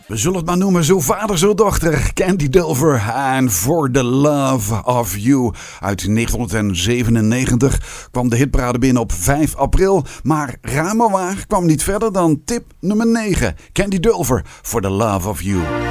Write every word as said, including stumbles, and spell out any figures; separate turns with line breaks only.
We zullen het maar noemen, zo vader, zo dochter. Candy Dulfer en For the Love of You. Uit negentien zevenennegentig kwam de hitparade binnen op vijf april. Maar raar maar waar kwam niet verder dan tip nummer negen. Candy Dulfer, For the Love of You.